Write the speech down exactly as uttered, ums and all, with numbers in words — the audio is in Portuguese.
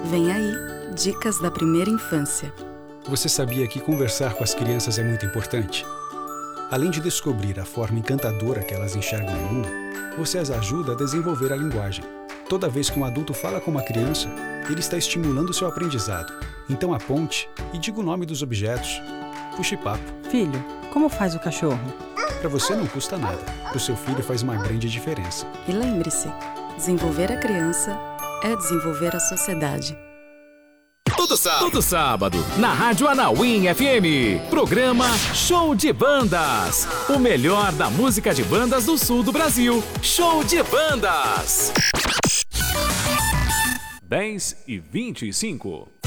Vem aí, dicas da primeira infância. Você sabia que conversar com as crianças é muito importante? Além de descobrir a forma encantadora que elas enxergam o mundo, você as ajuda a desenvolver a linguagem. Toda vez que um adulto fala com uma criança, ele está estimulando seu aprendizado. Então aponte e diga o nome dos objetos. Puxe papo. Filho, como faz o cachorro? Para você não custa nada. Para o seu filho faz uma grande diferença. E lembre-se, desenvolver a criança é desenvolver a sociedade. Todo sábado. Todo sábado, na Rádio Anauim F M. Programa Show de Bandas. O melhor da música de bandas do sul do Brasil. Show de Bandas. dez e vinte e cinco.